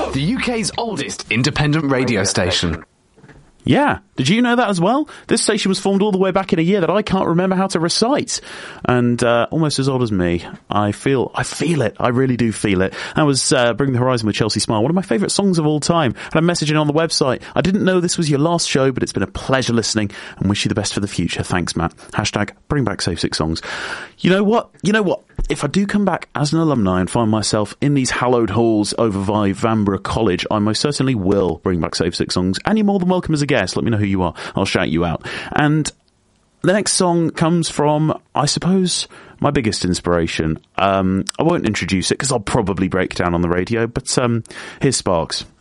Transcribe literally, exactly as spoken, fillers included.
the U K's oldest independent radio station. Yeah. Did you know that as well? This station was formed all the way back in a year that I can't remember how to recite. And, uh, almost as old as me. I feel, I feel it. I really do feel it. That was, uh, Bring the Horizon with Chelsea Smile. One of my favourite songs of all time. And I'm messaging on the website. I didn't know this was your last show, but it's been a pleasure listening and wish you the best for the future. Thanks, Matt. Hashtag bring back Safe Six Songs. You know what? You know what? If I do come back as an alumni and find myself in these hallowed halls over by Vanbrugh College, I most certainly will bring back Safe Six Songs. And you're more than welcome as a guest. Let me know who you are. I'll shout you out. And the next song comes from, I suppose, my biggest inspiration. Um, I won't introduce it because I'll probably break down on the radio, but um, here's Sparks.